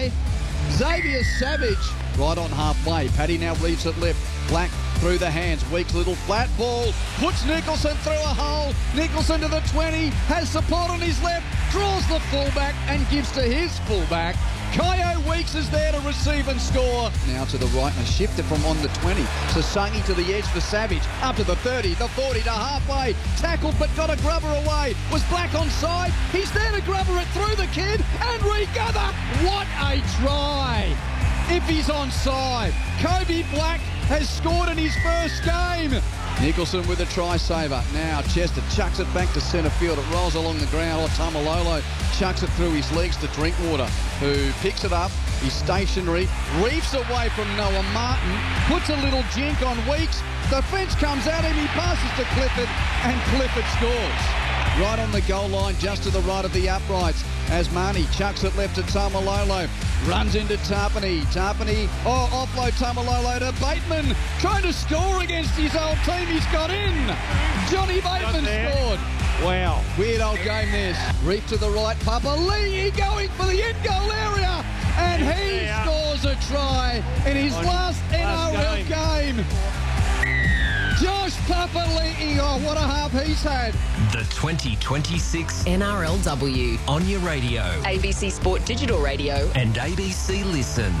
try. Xavier Savage right on halfway. Paddy now leaves it left. Black through the hands. Weak little flat ball. Puts Nicholson through a hole. Nicholson to the 20. Has support on his left. Draws the fullback and gives to his fullback. Kyo Weeks is there to receive and score. Now to the right and shifted from on the 20. Sasangi to the edge for Savage. Up to the 30, the 40 to halfway. Tackled but got a grubber away. Was Black onside. He's there to grubber it through the kid and regather. What a try. If he's onside. Kobe Black has scored in his first game. Nicholson with a try saver. Now Chester chucks it back to centre field. It rolls along the ground. Tamalolo chucks it through his legs to Drinkwater, who picks it up. He's stationary, reefs away from Noah Martin, puts a little jink on Weeks. The fence comes at him. He passes to Clifford, and Clifford scores. Right on the goal line, just to the right of the uprights. Asmani chucks it left to Tamalolo. Runs into Tarpany. Tarpany, offload Tamalolo to Bateman. Trying to score against his old team. He's got in. Johnny Bateman scored. Wow. Weird old game this. Reef to the right. Papali'i going for the end goal area. And he scores a try in his last NRL game. Josh Papali'i, what a half he's had. The 2026 NRLW. on your radio ABC Sport Digital Radio. and ABC Listen.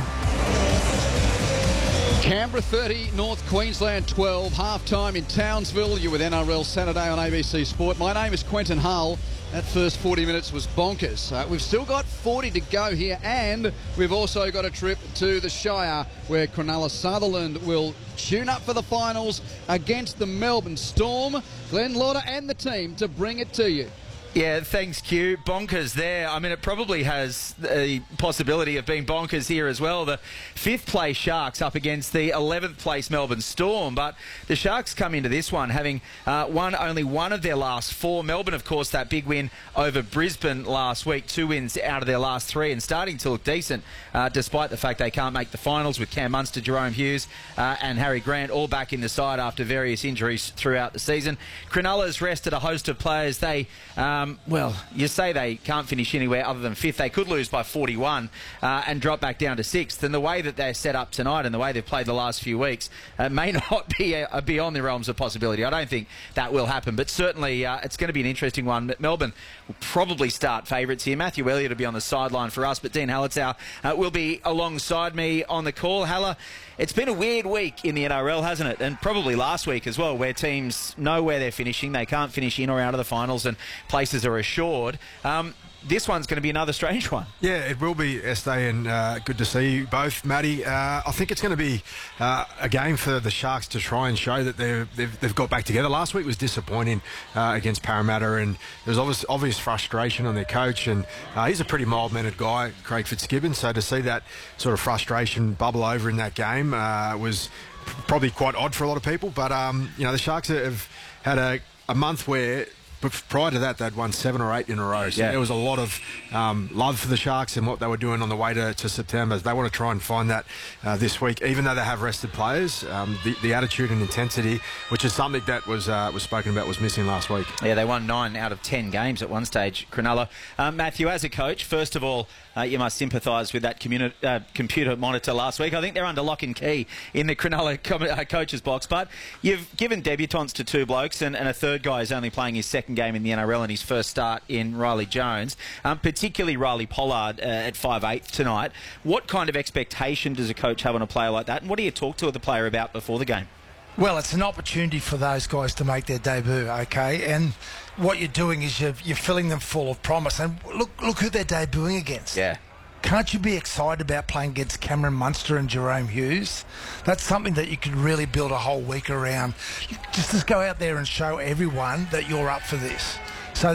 Canberra 30, North Queensland 12, half-time in Townsville. You're with NRL Saturday on ABC Sport. My name is Quentin Hull. That first 40 minutes was bonkers. We've still got 40 to go here, and we've also got a trip to the Shire where Cronulla Sutherland will tune up for the finals against the Melbourne Storm. Glenn Lauder and the team to bring it to you. Yeah, thanks, Q. Bonkers there. I mean, it probably has the possibility of being bonkers here as well. The 5th place Sharks up against the 11th place Melbourne Storm. But the Sharks come into this one having won only one of their last 4. Melbourne, of course, that big win over Brisbane last week. 2 wins out of their last 3 and starting to look decent despite the fact they can't make the finals with Cam Munster, Jerome Hughes and Harry Grant all back in the side after various injuries throughout the season. Cronulla's rested a host of players. They... well, you say they can't finish anywhere other than 5th. They could lose by 41 and drop back down to 6th. And the way that they're set up tonight and the way they've played the last few weeks may not be beyond the realms of possibility. I don't think that will happen, but certainly it's going to be an interesting one. But Melbourne will probably start favourites here. Matthew Elliott will be on the sideline for us, but Dean Hallertau will be alongside me on the call. Haller, it's been a weird week in the NRL, hasn't it? And probably last week as well, where teams know where they're finishing. They can't finish in or out of the finals and places are assured. This one's going to be another strange one. Yeah, it will be, Estee, and good to see you both, Matty. I think it's going to be a game for the Sharks to try and show that they've got back together. Last week was disappointing against Parramatta, and there was obvious frustration on their coach, and he's a pretty mild-mannered guy, Craig Fitzgibbon, so to see that sort of frustration bubble over in that game was probably quite odd for a lot of people, but the Sharks have had a month where... But prior to that, they'd won 7 or 8 in a row. So there was a lot of love for the Sharks and what they were doing on the way to September. They want to try and find that this week, even though they have rested players. The attitude and intensity, which is something that was spoken about, was missing last week. Yeah, they won 9 out of 10 games at one stage, Cronulla. Matthew, as a coach, first of all, you must sympathise with that computer monitor last week. I think they're under lock and key in the Cronulla coach's box. But you've given debutants to 2 blokes, and a third guy is only playing his second game in the NRL and his first start in Riley Jones, particularly Riley Pollard at 5'8" tonight. What kind of expectation does a coach have on a player like that, and what do you talk to the player about before the game? Well, it's an opportunity for those guys to make their debut, okay? And what you're doing is you're filling them full of promise. And look who they're debuting against. Yeah. Can't you be excited about playing against Cameron Munster and Jerome Hughes? That's something that you could really build a whole week around. Just go out there and show everyone that you're up for this. So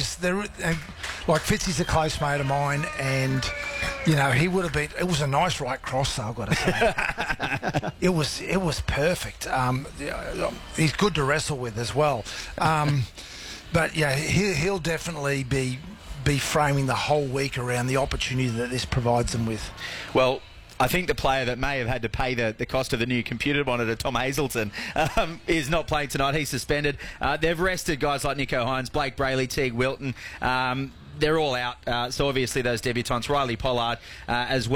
like Fitzy's a close mate of mine, and he would have been. It was a nice right cross, though, I've got to say. it was perfect. He's good to wrestle with as well. But yeah, he'll definitely be framing the whole week around the opportunity that this provides them with. Well, I think the player that may have had to pay the cost of the new computer monitor, Tom Hazelton, is not playing tonight. He's suspended. They've rested guys like Nicho Hynes, Blake Brayley, Teague Wilton. They're all out. So obviously those debutants, Riley Pollard as well.